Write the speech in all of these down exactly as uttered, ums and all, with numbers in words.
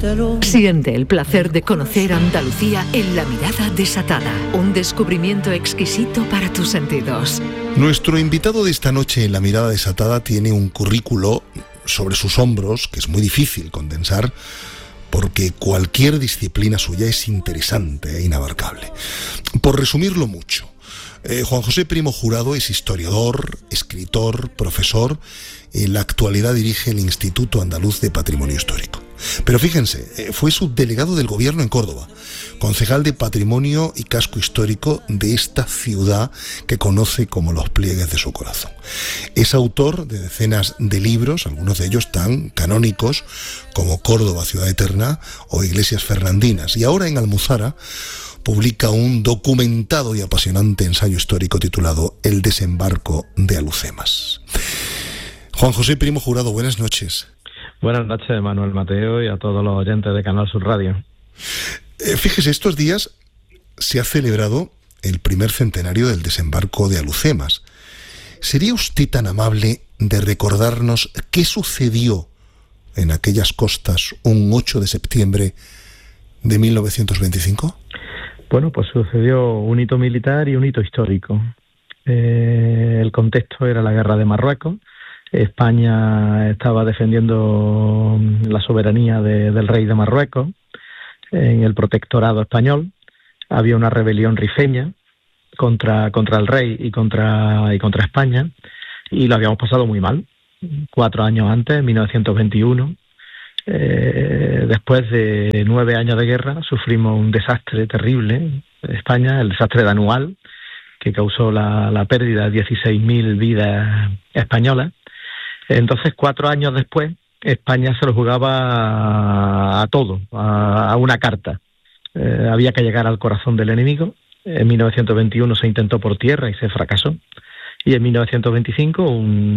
Siente el placer de conocer Andalucía en La Mirada Desatada, un descubrimiento exquisito para tus sentidos. Nuestro invitado de esta noche en La Mirada Desatada tiene un currículo sobre sus hombros que es muy difícil condensar, porque cualquier disciplina suya es interesante e inabarcable. Por resumirlo mucho, eh, Juan José Primo Jurado es historiador, escritor, profesor. En la actualidad dirige el Instituto Andaluz de Patrimonio Histórico. Pero fíjense, fue subdelegado del gobierno en Córdoba, concejal de Patrimonio y Casco Histórico de esta ciudad que conoce como los pliegues de su corazón. Es autor de decenas de libros, algunos de ellos tan canónicos como Córdoba, Ciudad Eterna o Iglesias Fernandinas. Y ahora en Almuzara publica un documentado y apasionante ensayo histórico titulado El desembarco de Alucemas. Juan José Primo Jurado, buenas noches. Buenas noches, Manuel Mateo, y a todos los oyentes de Canal Sur Radio. Eh, fíjese, estos días se ha celebrado el primer centenario del desembarco de Alucemas. ¿Sería usted tan amable de recordarnos qué sucedió en aquellas costas un ocho de septiembre de mil novecientos veinticinco? Bueno, pues sucedió un hito militar y un hito histórico. Eh, el contexto era la guerra de Marruecos. España estaba defendiendo la soberanía de, del rey de Marruecos en el protectorado español. Había una rebelión rifeña contra, contra el rey y contra, y contra España, y lo habíamos pasado muy mal. Cuatro años antes, en mil novecientos veintiuno, eh, después de nueve años de guerra, sufrimos un desastre terrible en España, el desastre de Anual, que causó la, la pérdida de dieciséis mil vidas españolas. Entonces, cuatro años después, España se lo jugaba a, a todo, a, a una carta. Eh, había que llegar al corazón del enemigo. En mil novecientos veintiuno se intentó por tierra y se fracasó. Y en mil novecientos veinticinco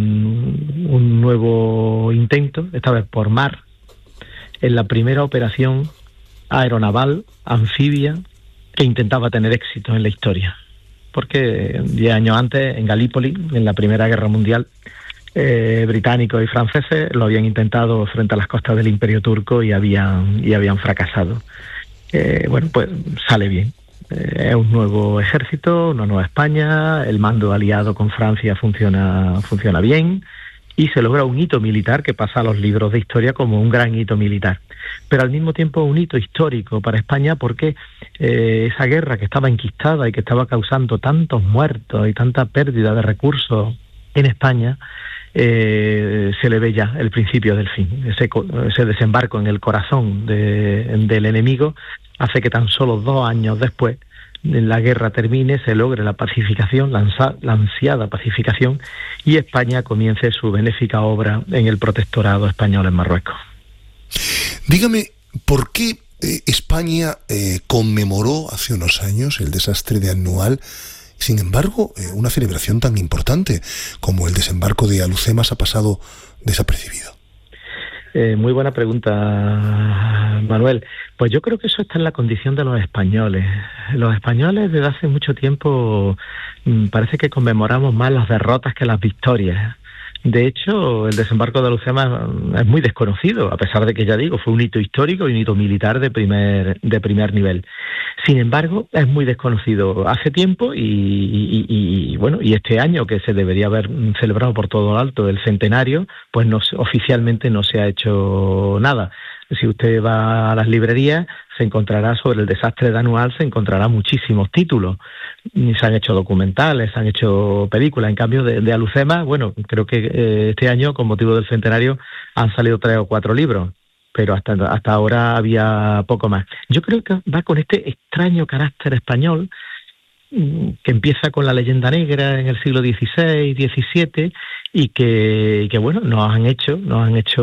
un, un nuevo intento, esta vez por mar, en la primera operación aeronaval, anfibia, que intentaba tener éxito en la historia. Porque diez años antes, en Galípoli, en la Primera Guerra Mundial, Eh, británicos y franceses lo habían intentado frente a las costas del Imperio Turco y habían y habían fracasado. Eh, bueno, pues sale bien. Eh, es un nuevo ejército, una nueva España, el mando aliado con Francia funciona funciona bien y se logra un hito militar que pasa a los libros de historia como un gran hito militar. Pero al mismo tiempo un hito histórico para España porque eh, esa guerra que estaba enquistada y que estaba causando tantos muertos y tanta pérdida de recursos en España, Eh, se le ve ya el principio del fin. Ese, ese desembarco en el corazón de, del enemigo hace que tan solo dos años después la guerra termine, se logre la pacificación, la, ansa, la ansiada pacificación, y España comience su benéfica obra en el protectorado español en Marruecos. Dígame, ¿por qué eh, España eh, conmemoró hace unos años el desastre de Anual? Sin embargo, eh, una celebración tan importante como el desembarco de Alucemas ha pasado desapercibido. Eh, muy buena pregunta, Manuel. Pues yo creo que eso está en la condición de los españoles. Los españoles desde hace mucho tiempo mmm, parece que conmemoramos más las derrotas que las victorias. De hecho, el desembarco de Alucemas es muy desconocido, a pesar de que, ya digo, fue un hito histórico y un hito militar de primer de primer nivel. Sin embargo, es muy desconocido hace tiempo y, y, y, y bueno, y este año que se debería haber celebrado por todo lo alto el centenario, pues no, oficialmente no se ha hecho nada. Si usted va a las librerías, se encontrará sobre el desastre de Anual, se encontrará muchísimos títulos. Se han hecho documentales, se han hecho películas. En cambio, de, de Alucemas, bueno, creo que eh, este año, con motivo del centenario, han salido tres o cuatro libros, pero hasta, hasta ahora había poco más. Yo creo que va con este extraño carácter español que empieza con la leyenda negra en el siglo dieciséis, diecisiete y que, que bueno, nos han hecho, nos han hecho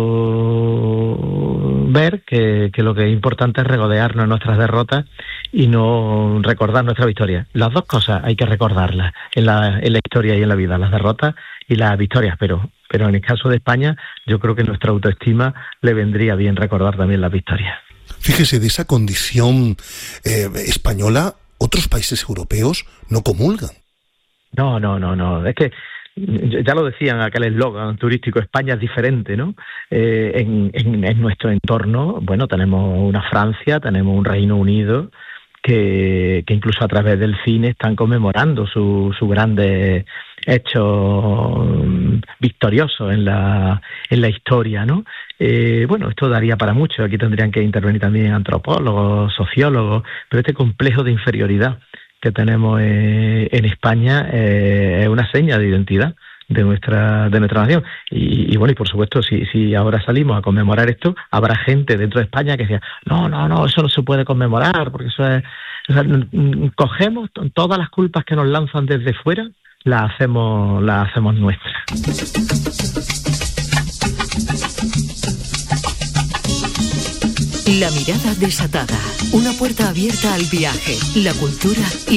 ver que, que lo que es importante es regodearnos en nuestras derrotas y no recordar nuestra victoria. Las dos cosas hay que recordarlas en la, en la historia y en la vida, las derrotas y las victorias, pero, pero en el caso de España yo creo que nuestra autoestima le vendría bien recordar también las victorias. Fíjese, de esa condición eh, española, otros países europeos no comulgan. No, no, no, no. Es que ya lo decían aquel eslogan turístico, España es diferente, ¿no? Eh, en, en, en nuestro entorno, bueno, tenemos una Francia, tenemos un Reino Unido, que, que incluso a través del cine están conmemorando sus su grandes hechos victoriosos en la, en la historia, ¿no? Eh, bueno, esto daría para mucho, aquí tendrían que intervenir también antropólogos, sociólogos, pero este complejo de inferioridad que tenemos eh, en España eh, es una seña de identidad de nuestra de nuestra nación. Y, y bueno, y por supuesto, si, si ahora salimos a conmemorar esto, habrá gente dentro de España que decía, no, no, no, eso no se puede conmemorar, porque eso es... O sea, cogemos todas las culpas que nos lanzan desde fuera, las hacemos, las hacemos nuestras. La mirada desatada, una puerta abierta al viaje, la cultura y